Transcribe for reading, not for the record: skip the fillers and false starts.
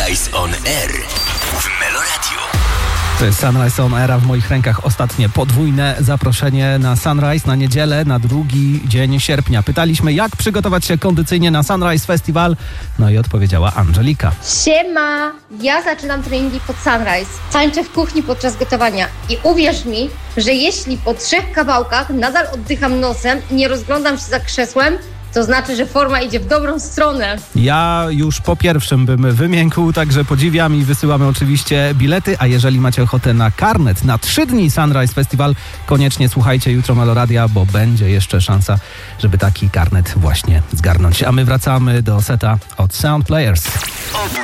Sunrise on Air w Meloradio. To jest Sunrise on Air, w moich rękach ostatnie podwójne zaproszenie na Sunrise na niedzielę, na drugi dzień sierpnia. Pytaliśmy, jak przygotować się kondycyjnie na Sunrise Festival, no i odpowiedziała Angelika. Siema! Ja zaczynam treningi pod Sunrise. Tańczę w kuchni podczas gotowania i uwierz mi, że jeśli po 3 kawałkach nadal oddycham nosem i nie rozglądam się za krzesłem, to znaczy, że forma idzie w dobrą stronę. Ja już po pierwszym bym wymiękł, także podziwiam i wysyłamy oczywiście bilety, a jeżeli macie ochotę na karnet na 3 dni Sunrise Festival, koniecznie słuchajcie jutro Meloradia, bo będzie jeszcze szansa, żeby taki karnet właśnie zgarnąć. A my wracamy do seta od Sound Players.